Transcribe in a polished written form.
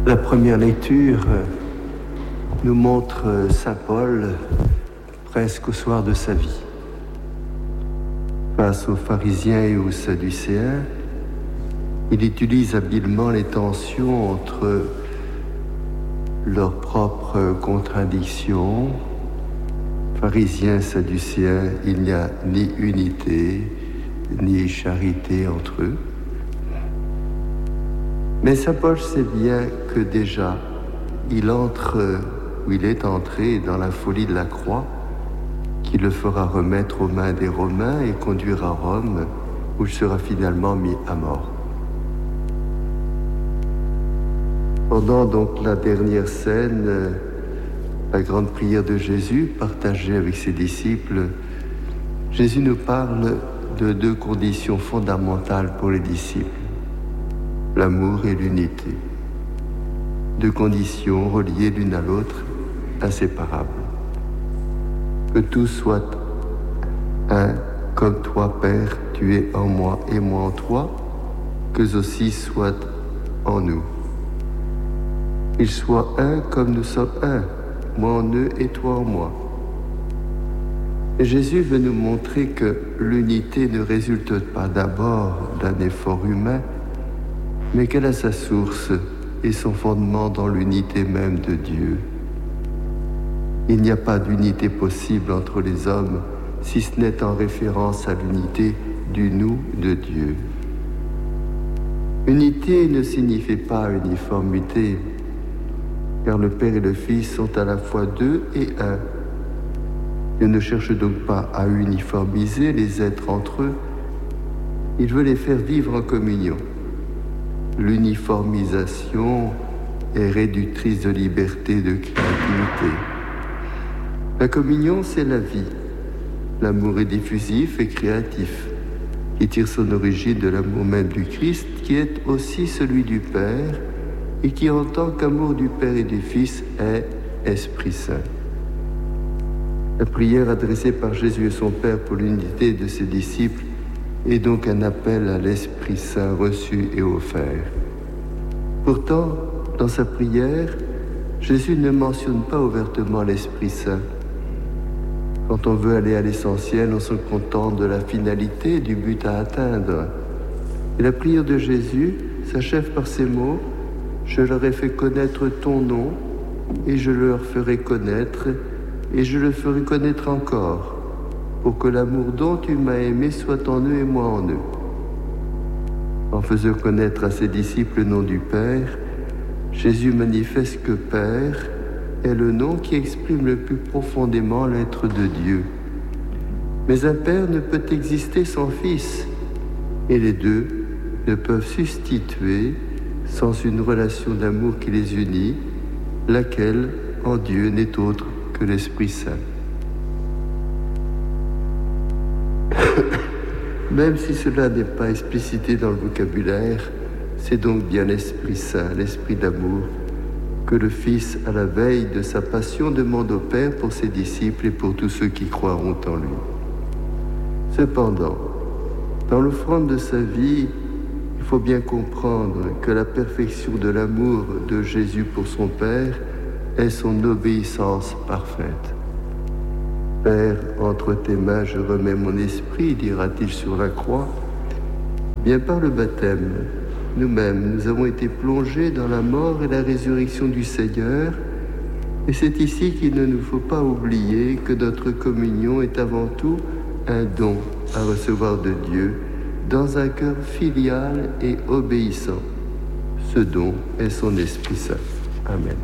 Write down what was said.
La première lecture nous montre saint Paul presque au soir de sa vie. Face aux pharisiens et aux sadducéens, il utilise habilement les tensions entre leurs propres contradictions. Pharisiens, sadducéens, il n'y a ni unité, ni charité entre eux. Mais saint Paul sait bien que déjà, il est entré dans la folie de la croix, qui le fera remettre aux mains des Romains et conduire à Rome, où il sera finalement mis à mort. Pendant donc la dernière scène, la grande prière de Jésus, partagée avec ses disciples, Jésus nous parle de deux conditions fondamentales pour les disciples, l'amour et l'unité. Deux conditions reliées l'une à l'autre, inséparables. Que tous soient un, comme toi, Père, tu es en moi et moi en toi, qu'eux aussi soient en nous. Qu'ils soient un comme nous sommes un, moi en eux et toi en moi. Et Jésus veut nous montrer que l'unité ne résulte pas d'abord d'un effort humain, mais qu'elle a sa source et son fondement dans l'unité même de Dieu. Il n'y a pas d'unité possible entre les hommes si ce n'est en référence à l'unité du nous de Dieu. Unité ne signifie pas uniformité, car le Père et le Fils sont à la fois deux et un. Dieu ne cherche donc pas à uniformiser les êtres entre eux, il veut les faire vivre en communion. L'uniformisation est réductrice de liberté et de créativité. La communion, c'est la vie. L'amour est diffusif et créatif, qui tire son origine de l'amour même du Christ, qui est aussi celui du Père, et qui, en tant qu'amour du Père et du Fils, est Esprit Saint. La prière adressée par Jésus et son Père pour l'unité de ses disciples est donc un appel à l'Esprit Saint reçu et offert. Pourtant, dans sa prière, Jésus ne mentionne pas ouvertement l'Esprit Saint. Quand on veut aller à l'essentiel, on se contente de la finalité, du but à atteindre. Et la prière de Jésus s'achève par ces mots « Je leur ai fait connaître ton nom, et je leur ferai connaître, et je le ferai connaître encore, pour que l'amour dont tu m'as aimé soit en eux et moi en eux. » En faisant connaître à ses disciples le nom du Père, Jésus manifeste que Père est le nom qui exprime le plus profondément l'être de Dieu. Mais un Père ne peut exister sans Fils, et les deux ne peuvent subsister sans une relation d'amour qui les unit, laquelle, en Dieu, n'est autre que l'Esprit Saint. Même si cela n'est pas explicité dans le vocabulaire, c'est donc bien l'Esprit Saint, l'Esprit d'amour, que le Fils, à la veille de sa passion, demande au Père pour ses disciples et pour tous ceux qui croiront en lui. Cependant, dans l'offrande de sa vie, il faut bien comprendre que la perfection de l'amour de Jésus pour son Père est son obéissance parfaite. « Père, entre tes mains je remets mon esprit », dira-t-il sur la croix. Bien par le baptême, nous-mêmes, nous avons été plongés dans la mort et la résurrection du Seigneur, et c'est ici qu'il ne nous faut pas oublier que notre communion est avant tout un don à recevoir de Dieu dans un cœur filial et obéissant. Ce don est son Esprit Saint. Amen.